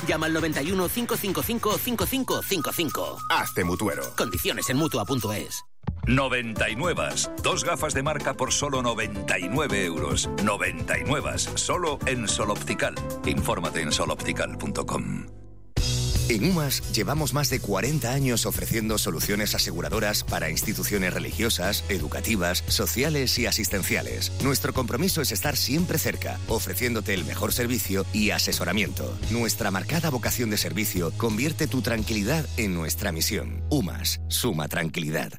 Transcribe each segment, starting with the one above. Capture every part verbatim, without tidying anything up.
Llama al noventa y uno, cinco cinco cinco, cinco cinco cinco cinco. Hazte mutuero. Condiciones en mutua punto es. noventa y nueve. Dos gafas de marca por solo noventa y nueve euros. noventa y nueve. Solo en Sol Optical. Infórmate en sol optical punto com. En UMAS llevamos más de cuarenta años ofreciendo soluciones aseguradoras para instituciones religiosas, educativas, sociales y asistenciales. Nuestro compromiso es estar siempre cerca, ofreciéndote el mejor servicio y asesoramiento. Nuestra marcada vocación de servicio convierte tu tranquilidad en nuestra misión. UMAS, suma tranquilidad.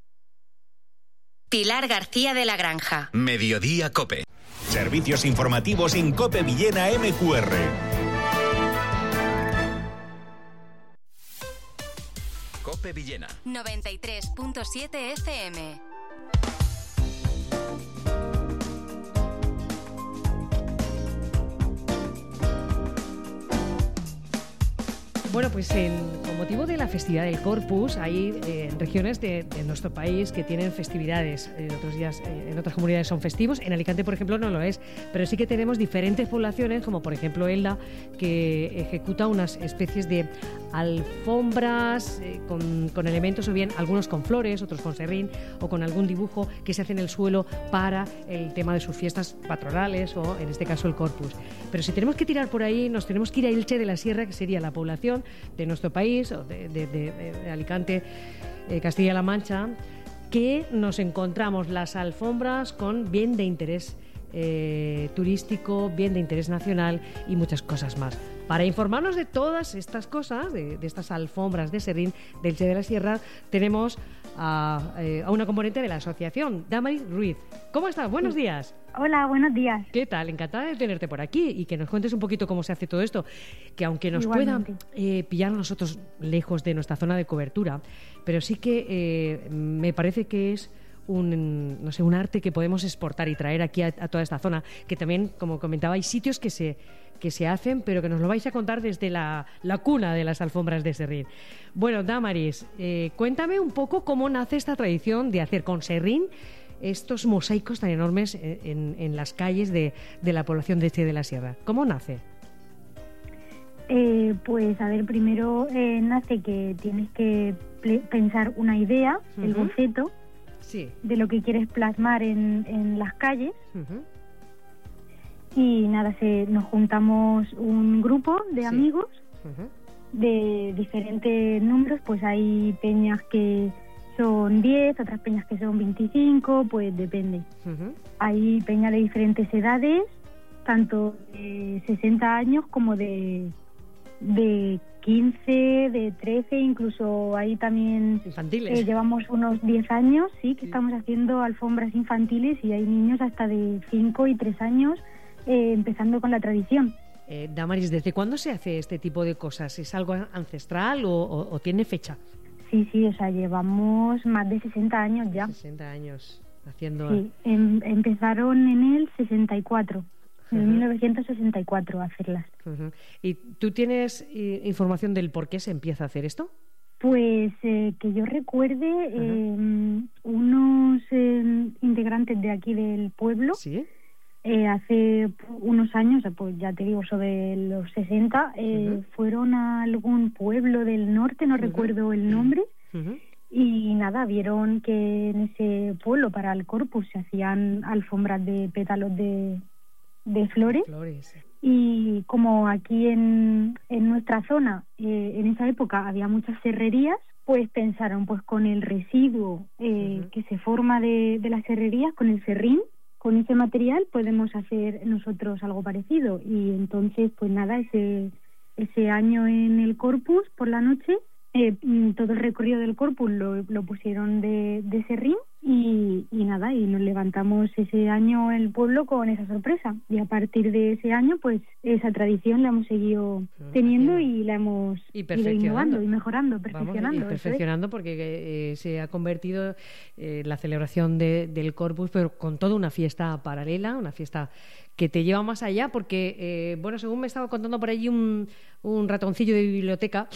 Pilar García de la Granja. Mediodía COPE. Servicios informativos en COPE Villena M Q R. COPE Villena. noventa y tres punto siete F M. Bueno, pues el, con motivo de la festividad del Corpus, hay eh, regiones de, de nuestro país que tienen festividades. En otros días, eh, en otras comunidades son festivos. En Alicante, por ejemplo, no lo es. Pero sí que tenemos diferentes poblaciones, como por ejemplo Elda, que ejecuta unas especies de alfombras eh, con, con elementos, o bien algunos con flores, otros con serrín, o con algún dibujo que se hace en el suelo para el tema de sus fiestas patronales, o en este caso el Corpus. Pero si tenemos que tirar por ahí, nos tenemos que ir a Elche de la Sierra, que sería la población de nuestro país, o de, de, de, de Alicante, eh, Castilla-La Mancha, que nos encontramos las alfombras con bien de interés eh, turístico, bien de interés nacional y muchas cosas más. Para informarnos de todas estas cosas, de, de estas alfombras de serrín del Elche de la Sierra, tenemos a, eh, a una componente de la asociación, Damaris Ruiz. ¿Cómo estás? Buenos días. Hola, buenos días. ¿Qué tal? Encantada de tenerte por aquí y que nos cuentes un poquito cómo se hace todo esto, que aunque nos Igualmente. pueda eh, pillar a nosotros lejos de nuestra zona de cobertura, pero sí que eh, me parece que es un, no sé, un arte que podemos exportar y traer aquí a, a toda esta zona, que también, como comentaba, hay sitios que se, que se hacen, pero que nos lo vais a contar desde la, la cuna de las alfombras de serrín. Bueno, Damaris, eh, cuéntame un poco cómo nace esta tradición de hacer con serrín estos mosaicos tan enormes en, en, en las calles de, de la población de Elche de la Sierra. ¿Cómo nace? Eh, pues a ver, primero eh, nace que tienes que ple- pensar una idea, uh-huh. el boceto, sí. de lo que quieres plasmar en, en las calles. Uh-huh. Y nada, se, nos juntamos un grupo de sí. amigos uh-huh. de diferentes números, pues hay peñas que son diez, otras peñas que son veinticinco, pues depende. Uh-huh. Hay peñas de diferentes edades, tanto de sesenta años como de, de quince, de trece, incluso hay también... Infantiles. Eh, llevamos unos diez años, sí, que sí. estamos haciendo alfombras infantiles y hay niños hasta de cinco y tres años eh, empezando con la tradición. Eh, Damaris, ¿desde cuándo se hace este tipo de cosas? ¿Es algo ancestral o, o, o tiene fecha? Sí, sí, o sea, llevamos más de sesenta años ya. sesenta años haciendo... Sí, em, empezaron en el sesenta y cuatro, uh-huh. en mil novecientos sesenta y cuatro a hacerlas. Uh-huh. ¿Y tú tienes eh, información del por qué se empieza a hacer esto? Pues eh, que yo recuerde, uh-huh. eh, unos eh, integrantes de aquí del pueblo... ¿Sí? Eh, hace unos años, pues ya te digo, sobre los sesenta, eh, uh-huh. fueron a algún pueblo del norte, no uh-huh. recuerdo el nombre, uh-huh. y nada, vieron que en ese pueblo para el Corpus se hacían alfombras de pétalos de, de flores, flores. Y como aquí en, en nuestra zona, eh, en esa época había muchas serrerías, pues pensaron, pues con el residuo eh, uh-huh. que se forma de, de las serrerías, con el serrín, con ese material podemos hacer nosotros algo parecido. Y entonces, pues nada, ese ese año en el Corpus, por la noche, eh, todo el recorrido del Corpus lo, lo pusieron de, de serrín y, y nada, y nos levantamos ese año el pueblo con esa sorpresa. Y a partir de ese año, pues esa tradición la hemos seguido teniendo y la hemos y ido innovando y mejorando, perfeccionando. Vamos, y perfeccionando porque eh, se ha convertido eh, la celebración de, del Corpus, pero con toda una fiesta paralela, una fiesta que te lleva más allá, porque, eh, bueno, según me estaba contando por allí un, un ratoncillo de biblioteca,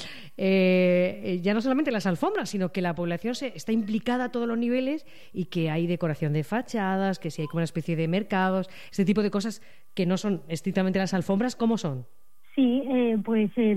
eh, ya no solamente las alfombras, sino que la población se, está implicada a todos los niveles y que hay decoración de fachadas, que si hay como una especie de mercados, este tipo de cosas que no son estrictamente las alfombras, ¿cómo son? Sí, eh, pues eh,